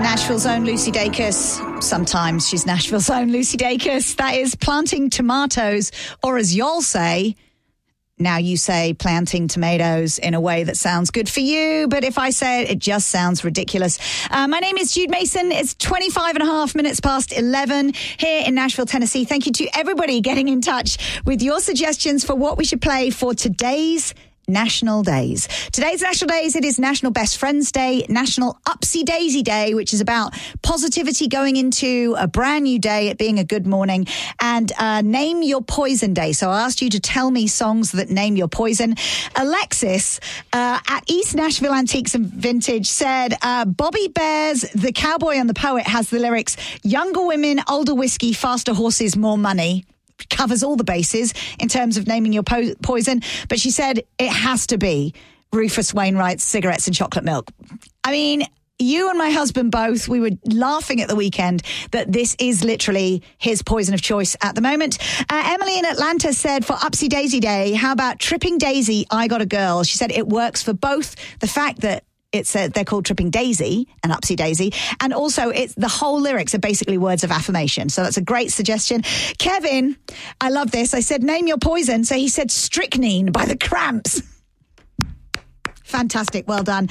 Nashville's own Lucy Dacus. Sometimes she's Nashville's own Lucy Dacus. That is planting tomatoes, or as y'all say, now you say planting tomatoes in a way that sounds good for you, but if I say it, it just sounds ridiculous. My name is Jude Mason. It's 25 and a half minutes past 11 here in Nashville, Tennessee. Thank you to everybody getting in touch with your suggestions for what we should play for today's National Days. Today's National Days, it is National Best Friends Day, National Upsy Daisy Day, which is about positivity going into a brand new day, it being a good morning, and Name Your Poison Day. So I asked you to tell me songs that name your poison. Alexis at East Nashville Antiques and Vintage said, Bobby Bear's The Cowboy and the Poet has the lyrics, younger women, older whiskey, faster horses, more money. Covers all the bases in terms of naming your poison. But she said it has to be Rufus Wainwright's Cigarettes and Chocolate Milk. I mean, you and my husband both, we were laughing at the weekend that this is literally his poison of choice at the moment. Emily in Atlanta said for Upsy Daisy Day, how about Tripping Daisy, I Got a Girl? She said it works for both the fact that they're called Tripping Daisy and Upsy Daisy. And also, the whole lyrics are basically words of affirmation. So that's a great suggestion. Kevin, I love this. I said, name your poison. So he said Strychnine by the Cramps. Fantastic. Well done.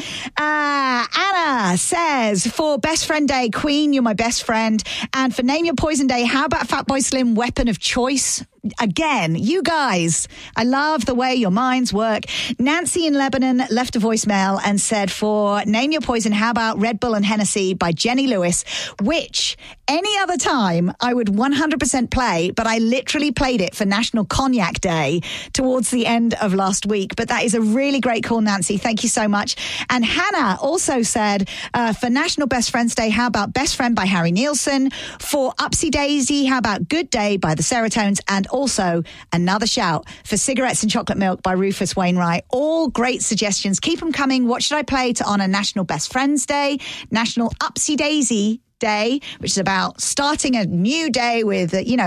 Anna says, for Best Friend Day, Queen, You're My Best Friend. And for Name Your Poison Day, how about Fatboy Slim, Weapon of Choice? Again, you guys, I love the way your minds work. Nancy in Lebanon left a voicemail and said for Name Your Poison, how about Red Bull and Hennessy by Jenny Lewis, which any other time I would 100% play, but I literally played it for National Cognac Day towards the end of last week. But that is a really great call, Nancy. Thank you so much. And Hannah also said for National Best Friends Day, how about Best Friend by Harry Nilsson? For Upsy Daisy, how about Good Day by the Seratones? And also another shout for Cigarettes and Chocolate Milk by Rufus Wainwright. All great suggestions. Keep them coming. What should I play to honour National Best Friends Day, National Upsy Daisy Day, which is about starting a new day with,